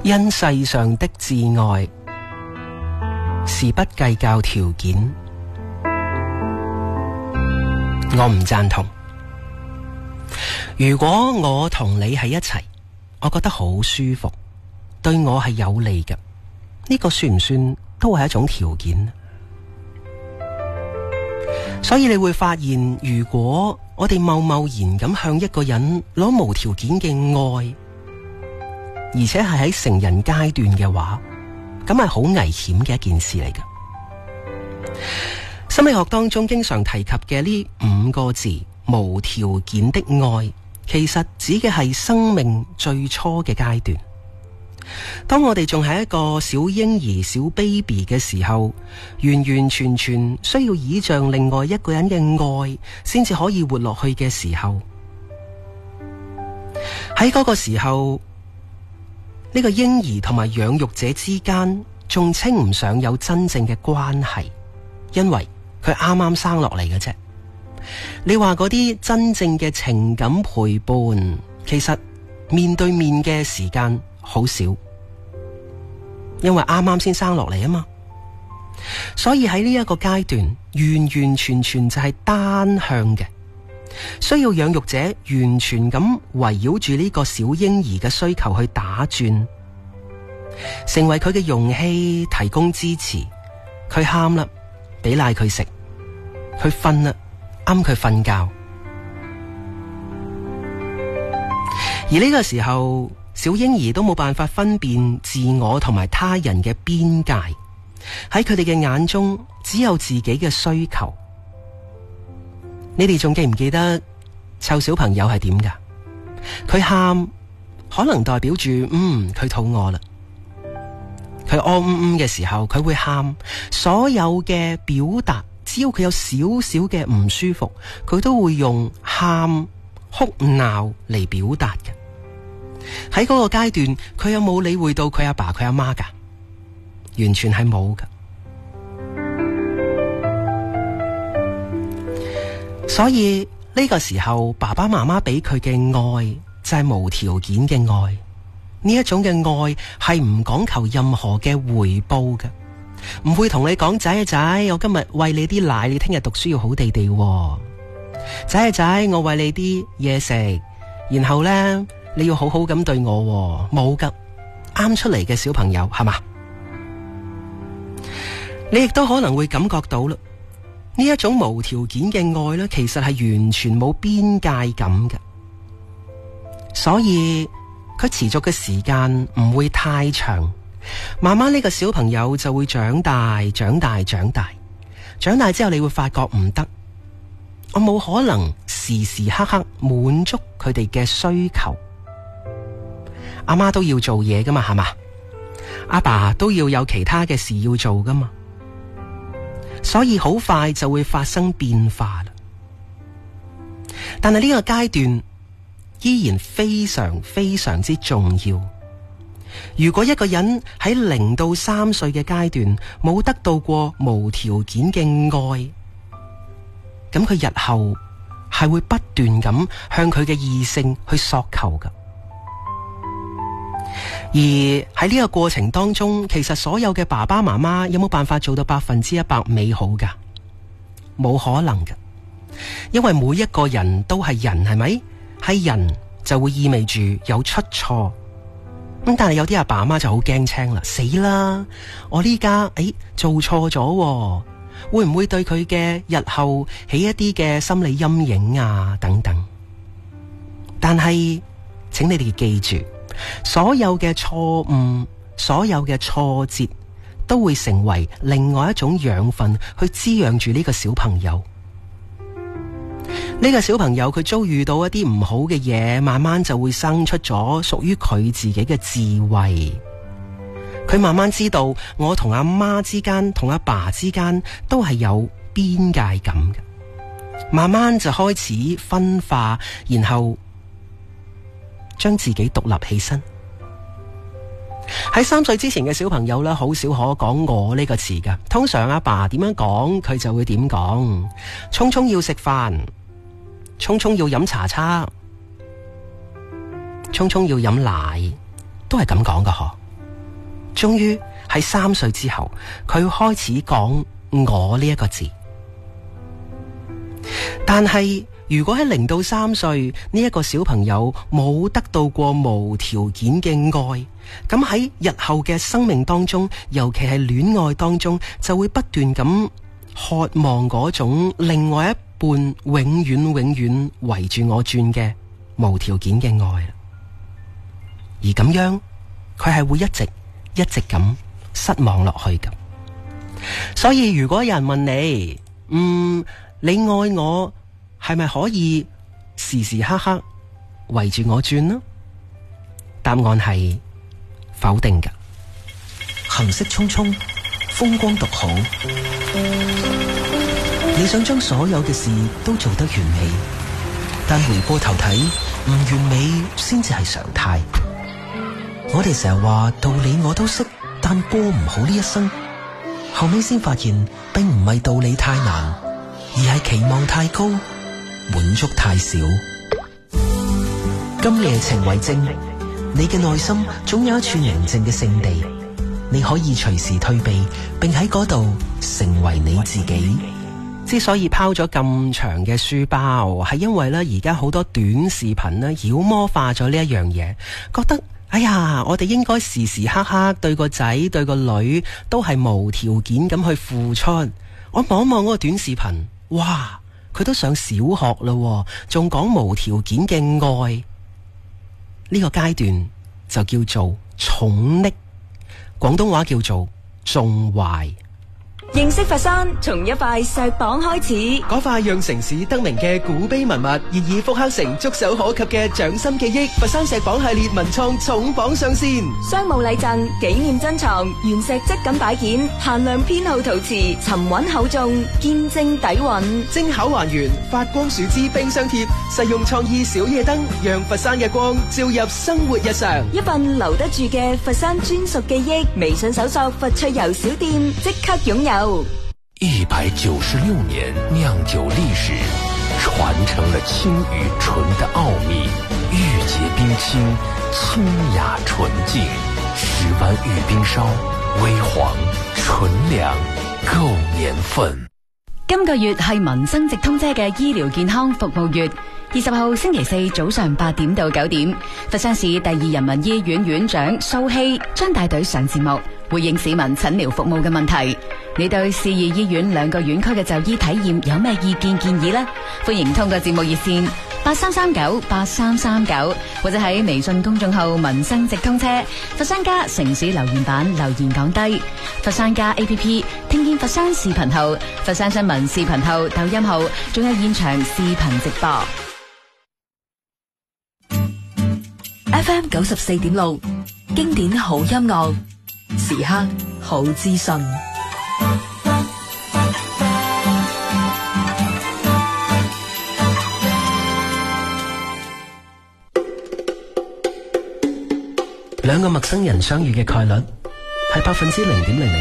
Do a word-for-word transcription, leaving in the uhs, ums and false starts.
因世上的至愛是不計較條件，我唔贊同。如果我同你喺一齊，我覺得好舒服，對我係有利嘅，呢個算唔算都係一種條件？所以你會發現，如果我哋貿貿然咁向一個人攞無條件嘅愛，而且係喺成人階段嘅話，咁係好危險嘅一件事嚟嘅。心理學當中經常提及嘅呢五個字，無條件的愛，其實指嘅係生命最初嘅階段。當我哋仲係一個小嬰兒、小 baby 嘅時候，完完全全需要倚仗另外一個人嘅愛先至可以活落去嘅時候，喺嗰個時候，呢個嬰兒同埋養育者之間仲稱唔上有真正嘅關係，因為佢啱啱生落嚟嘅啫。你話嗰啲真正嘅情感陪伴，其實面對面嘅時間好少，因為啱啱先生落嚟啊嘛。所以喺呢一個階段，完完全全就係單向嘅，需要養育者完全咁圍繞住呢個小嬰兒嘅需求去打轉，成為佢嘅容器，提供支持。佢喊啦，俾奶佢食；佢瞓啦，啱佢瞓覺。而呢個時候，小嬰兒都冇辦法分辨自我同埋他人嘅邊界，喺佢哋嘅眼中只有自己嘅需求。你哋仲記唔記得湊小朋友係點㗎？佢喊可能代表住嗯佢肚餓啦，佢屙嗯嗯嘅時候佢會喊。所有嘅表達，只要佢有少少嘅唔舒服，佢都會用喊、哭鬧嚟表達嘅。喺嗰個階段，佢有冇理會到佢阿爸佢阿媽㗎？完全係冇㗎。所以呢個時候，爸爸媽媽俾佢嘅愛就係無條件嘅愛。呢一種嘅愛係唔講求任何嘅回報嘅，唔會同你講仔啊仔，我今日餵你啲奶，你聽日讀書要好地地喎。仔啊仔，我餵你啲嘢食，然後呢，你要好好咁對我喎。冇噶，啱出嚟嘅小朋友係嘛？你亦都可能會感覺到啦，呢一種無條件嘅愛呢，其實係完全冇邊界感嘅，所以佢持續嘅時間唔會太長。慢慢呢個小朋友就會長大、長大、長大，長大之後你會發覺唔得，我冇可能時時刻刻滿足佢哋嘅需求。阿媽都要做嘢噶嘛，係嘛？阿爸都要有其他嘅事要做噶嘛，所以好快就會發生變化啦。但係呢個階段依然非常非常之重要。如果一個人喺零到三歲嘅階段冇得到過無條件嘅愛，咁佢日後係會不斷咁向佢嘅異性去索求噶。而喺呢個過程當中，其實所有嘅爸爸媽媽有冇辦法做到百分之一百美好噶？冇可能噶，因為每一個人都係人，係咪？係人就會意味住有出錯。咁但係有啲阿爸阿媽就好驚青啦，死啦！我呢家誒做錯咗，會唔會對佢嘅日後起一啲嘅心理陰影啊？等等。但係，請你哋記住，所有嘅錯誤，所有嘅挫折，都會成為另外一種養分，去滋養住呢個小朋友。呢個小朋友佢遭遇到一啲唔好嘅嘢，慢慢就會生出咗屬於佢自己嘅智慧。佢慢慢知道，我同阿媽之間，同阿爸之間都係有邊界感嘅。慢慢就開始分化，然後將自己獨立起身。喺三歲之前嘅小朋友咧，好少可講我呢個詞噶。通常阿爸點樣講，佢就會點講。聰聰要食飯，聰聰要飲茶叉，聰聰要飲奶，都係咁講噶嗬。 終於喺三歲之後，佢開始講我呢一個字。但係如果喺零到三歲呢一個小朋友冇得到過無條件嘅愛，咁喺日後嘅生命當中，尤其係戀愛當中，就會不斷咁渴望嗰種另外一半永遠永遠圍住我轉嘅無條件嘅愛。而咁樣佢係會一直一直咁失望落去㗎。所以如果有人問你，嗯，你愛我係咪可以時時刻刻圍住我轉呢？答案係否定㗎。 行色匆匆，風光獨好。你想將所有嘅事都做得完美，但回過頭睇，唔完美先至係常態。我哋成日話道理我都識，但過唔好呢一生。後尾先發現，並唔係道理太難，而係期望太高，滿足太少。今夜情為證，你嘅內心總有一處寧靜嘅聖地，你可以隨時退避，並喺嗰度成為你自己。 之所以拋咗咁長嘅書包，係因為咧而家好多短視頻咧妖魔化咗呢一樣嘢，覺得哎呀，我哋應該時時刻刻對個仔對個女都係無條件咁去付出。我望一望嗰個短視頻，哇，佢都上小學啦，仲講無條件嘅愛，呢個階段就叫做寵溺，廣東話叫做縱壞。 認識佛山，從一塊石榜開始。 嗰塊讓城市得名嘅古碑文物，現已復刻成觸手可及嘅掌心記憶。佛山石榜系列文創重磅上線， 商務禮贈、紀念珍藏、原石質感擺件、限量編號陶瓷，沉穩厚重，見證底蘊。 精巧還原，發光樹脂冰箱貼，實用創意小夜燈，讓佛山嘅光照入生活日常。 一份留得住嘅佛山專屬記憶，微信搜索佛趣遊小店，即刻擁有。 一百九十六年釀酒歷史，傳承了清與純的奧秘，玉潔冰清，清雅純淨，十灣玉冰燒，微黃純糧，夠年份。 今個月係民生直通車嘅醫療健康服務月。二十號星期四早上八點到九點，佛山市第二人民醫院院長蘇希將帶隊上節目，回應市民診療服務嘅問題。你對市二醫院兩個院區嘅就醫體驗有咩意見建議呢？歡迎通過節目熱線八三三九八三三九，或者喺微信公眾號民生直通車佛山家城市留言板留言講低。佛山家 A P P 聽見佛山視頻號、佛山新聞視頻號、抖音號，仲有現場視頻直播。 F M 九十四點六，經典好音樂，時刻好資訊。 兩個陌生人相遇嘅概率係百分之零點零零。